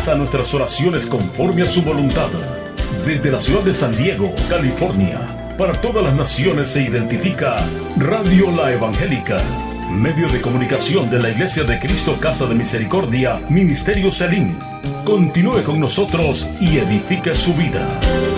contesta nuestras oraciones conforme a su voluntad. Desde la ciudad de San Diego, California, para todas las naciones se identifica Radio La Evangélica, medio de comunicación de la Iglesia de Cristo Casa de Misericordia, Ministerio Selim. Continúe con nosotros y edifique su vida.